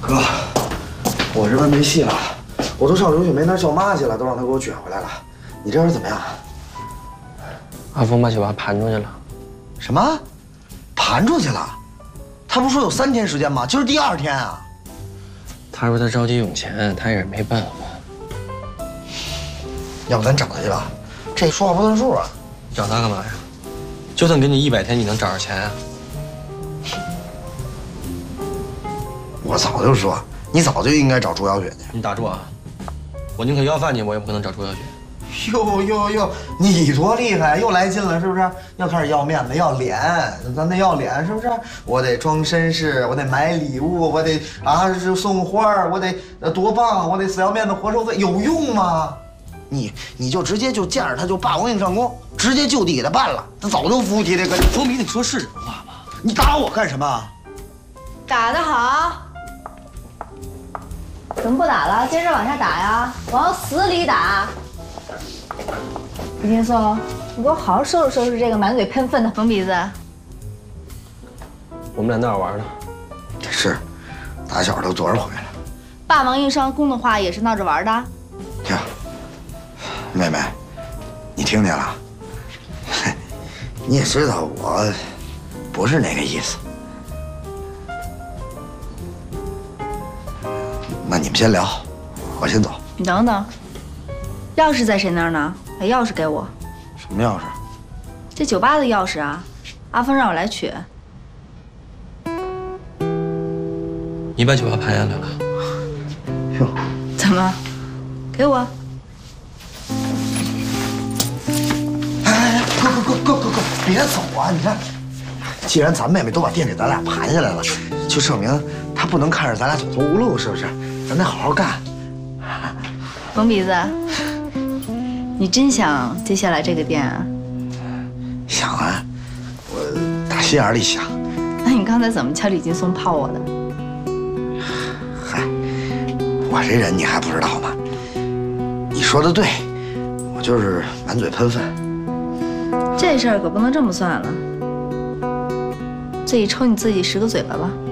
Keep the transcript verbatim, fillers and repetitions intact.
哥，我这边没戏了，我都上刘雪梅那儿叫妈去了，都让她给我卷回来了。你这边怎么样？ 阿峰把酒吧盘出去了。 什么？盘出去了？他不是说有三天时间吗？今儿第二天啊。 他说他着急用钱，他也是没办法。 要不咱找他去吧？这说话不算数啊！ 找他干嘛呀？就算给你一百天，你能找着钱啊？ 我早就说，你早就应该找朱小雪去。 你打住啊！我宁可要饭去，我也不可能找朱小雪。 哟哟哟，你多厉害，又来劲了是不是？要开始要面子，要脸，咱得要脸是不是？我得装绅士，我得买礼物，我得啊是送花，我得呃多棒，我得死要面子活受罪，有用吗？你你就直接就见着他就霸王硬上弓，直接就地给他办了，他早就服气这个。 风迷，你说是人话吗？ 你打我干什么？ 打得好，怎么不打了？接着往下打呀，往死里打！李金松，你给我好好收拾收拾这个满嘴喷粪的疯鼻子。 我们俩闹着玩呢。 是，打小都多少回了。 霸王硬上弓的话也是闹着玩的。 听，妹妹，你听见了？你也知道我不是那个意思。那你们先聊，我先走。 你等等，钥匙在谁那儿呢？把钥匙给我。 什么钥匙？ 这酒吧的钥匙啊，阿峰让我来取。 你把酒吧盘下来了？ 哟， 怎么？给我。 哎，快快快快快快，别走啊！你看，既然咱妹妹都把店给咱俩盘下来了，就证明她不能看着咱俩走投无路，是不是？咱得好好干。 疯鼻子，你真想接下来这个店啊？ 想啊，我打心眼里想。 那你刚才怎么叫李劲松泡我的？ 嗨，我这人你还不知道吗？你说的对，我就是满嘴喷粪。 这事儿可不能这么算了，自己抽你自己十个嘴巴吧。